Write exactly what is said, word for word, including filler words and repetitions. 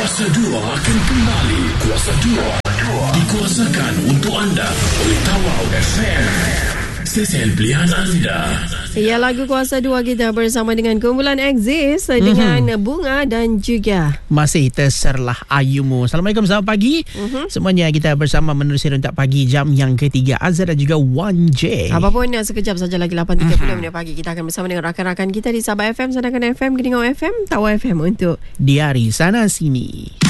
Kuasa dua akan kembali. Kuasa dua dikuasakan untuk anda oleh Tawau F M. Stesen pilihan anda. Ya, lagu Kuasa dua kita bersama dengan kumpulan Exist dengan mm-hmm. Bunga dan juga masih Terserlah Ayumu. Assalamualaikum, selamat pagi. Mm-hmm. Semuanya kita bersama menerusi rentak pagi jam yang ketiga. Azhar dan juga Wan J. Apapun, sekejap saja lagi lapan tiga puluh mm-hmm. minit pagi kita akan bersama dengan rakan-rakan kita di Sabah F M, Sandakan F M, Geningau F M, Tawau F M untuk Diari Sana Sini.